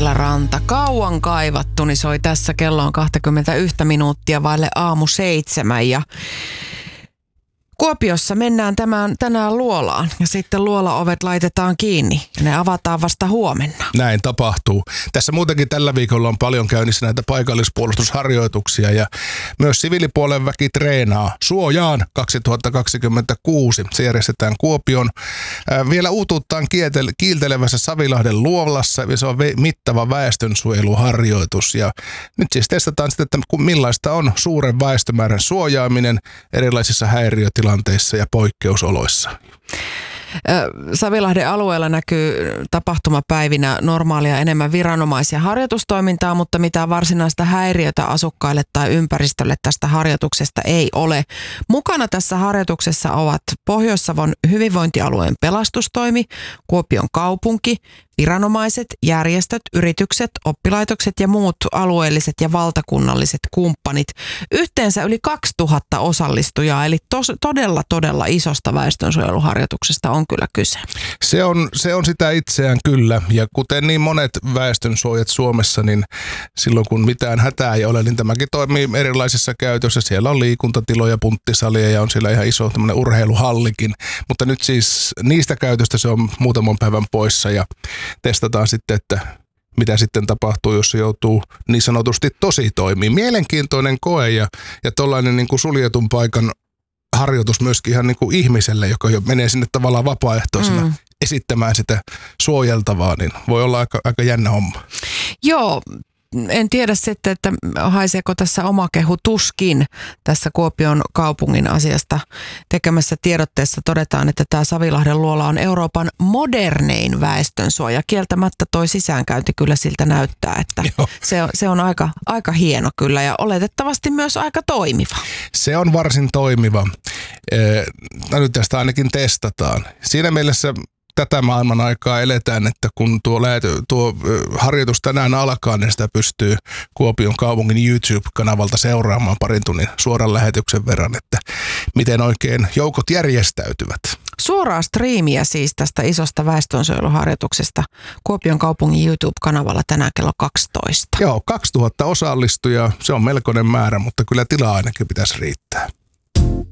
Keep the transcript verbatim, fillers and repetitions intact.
Eteläranta. Kauan kaivattuni soi tässä. Kello on kaksikymmentäyksi minuuttia vaille aamu seitsemän ja Kuopiossa mennään tämän, tänään Luolaan ja sitten luolaovet laitetaan kiinni ja ne avataan vasta huomenna. Näin tapahtuu. Tässä muutenkin tällä viikolla on paljon käynnissä näitä paikallispuolustusharjoituksia ja myös siviilipuolen väki treenaa Suojaan kaksituhattakaksikymmentäkuusi. Se järjestetään Kuopion äh, vielä uutuuttaan kieltele- kiiltelevässä Savilahden Luolassa ja se on ve- mittava väestönsuojeluharjoitus. Ja nyt siis testataan sitten, että millaista on suuren väestömäärän suojaaminen erilaisissa häiriötilanteissa tilanteissa ja poikkeusoloissa. Savilahden alueella näkyy tapahtumapäivinä normaalia enemmän viranomais- ja harjoitustoimintaa, mutta mitään varsinaista häiriötä asukkaille tai ympäristölle tästä harjoituksesta ei ole. Mukana tässä harjoituksessa ovat Pohjois-Savon hyvinvointialueen pelastustoimi, Kuopion kaupunki, viranomaiset, järjestöt, yritykset, oppilaitokset ja muut alueelliset ja valtakunnalliset kumppanit. Yhteensä yli kaksituhatta osallistujaa, eli tos, todella, todella isosta väestönsuojeluharjoituksesta on kyllä kyse. Se on, se on sitä itseään kyllä, ja kuten niin monet väestönsuojat Suomessa, niin silloin kun mitään hätää ei ole, niin tämäkin toimii erilaisissa käytössä. Siellä on liikuntatiloja, punttisalia ja on siellä ihan iso tämmöinen urheiluhallikin, mutta nyt siis niistä käytöstä se on muutaman päivän poissa ja testataan sitten, että mitä sitten tapahtuu, jos se joutuu niin sanotusti tosi toimii. Mielenkiintoinen koe ja, ja tollainen niin kuin suljetun paikan harjoitus myöskin ihan niin kuin ihmiselle, joka jo menee sinne tavallaan vapaaehtoisena mm. esittämään sitä suojeltavaa, niin voi olla aika, aika jännä homma. Joo. En tiedä sitten, että haiseeko tässä oma kehu tuskin tässä Kuopion kaupungin asiasta tekemässä tiedotteessa todetaan, että tämä Savilahden luola on Euroopan modernein väestönsuoja. Kieltämättä toi sisäänkäynti kyllä siltä näyttää, että se on, se on aika, aika hieno kyllä ja oletettavasti myös aika toimiva. Se on varsin toimiva. No nyt tästä ainakin testataan. Siinä mielessä tätä maailman aikaa eletään, että kun tuo, lähety, tuo harjoitus tänään alkaa, niin sitä pystyy Kuopion kaupungin YouTube-kanavalta seuraamaan parin tunnin suoran lähetyksen verran, että miten oikein joukot järjestäytyvät. Suoraa striimiä siis tästä isosta väestönsuojeluharjoituksesta Kuopion kaupungin YouTube-kanavalla tänään kello kaksitoista. Joo, kaksituhatta osallistujaa, se on melkoinen määrä, mutta kyllä tilaa ainakin pitäisi riittää.